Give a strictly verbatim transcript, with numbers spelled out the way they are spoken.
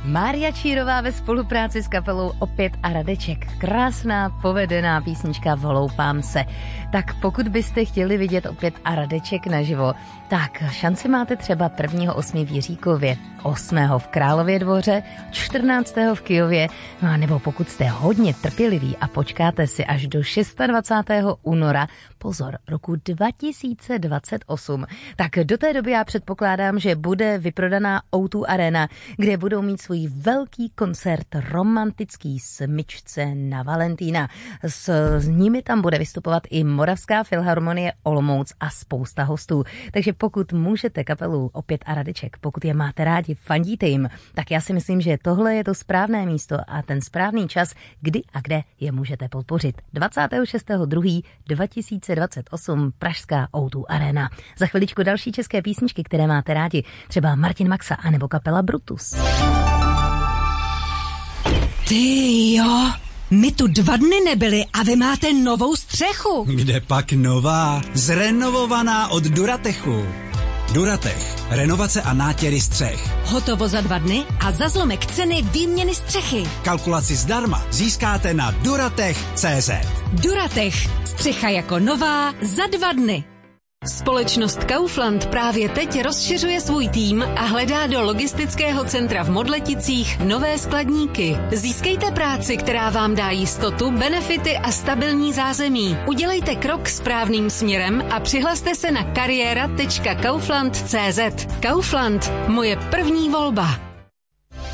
Mária Čírová ve spolupráci s kapelou Opět a Radeček. Krásná, povedená písnička Voloupám se. Tak pokud byste chtěli vidět Opět a Radeček naživo, tak šanci máte třeba prvního osmého v Jiříkově, osmého v Králově Dvoře, čtrnáctého v Kyjově, no a nebo pokud jste hodně trpěliví a počkáte si až do dvacátého šestého února, pozor, roku dva tisíce dvacet osm, tak do té doby já předpokládám, že bude vyprodaná ó dva Arena, kde budou mít svůj velký koncert romantický smyčce na Valentína. S, s nimi tam bude vystupovat i Moravská filharmonie Olomouc a spousta hostů. Takže pokud můžete kapelu Opět a Radeček, pokud je máte rádi, fandíte jim, tak já si myslím, že tohle je to správné místo a ten správný čas, kdy a kde je můžete podpořit. dvacátého šestého druhého dva tisíce dvacet osm Pražská ó dva Arena. Za chviličku další české písničky, které máte rádi, třeba Martin Maxa anebo kapela Brutus. Ty jo, my tu dva dny nebyli a vy máte novou střechu. Kde pak nová? Zrenovovaná od Duratechu. Duratech. Renovace a nátěry střech. Hotovo za dva dny a za zlomek ceny výměny střechy. Kalkulaci zdarma získáte na duratech tečka cé zet. Duratech. Střecha jako nová za dva dny. Společnost Kaufland právě teď rozšiřuje svůj tým a hledá do logistického centra v Modleticích nové skladníky. Získejte práci, která vám dá jistotu, benefity a stabilní zázemí. Udělejte krok správným směrem a přihlaste se na kariéra tečka kaufland tečka cé zet. Kaufland, moje první volba.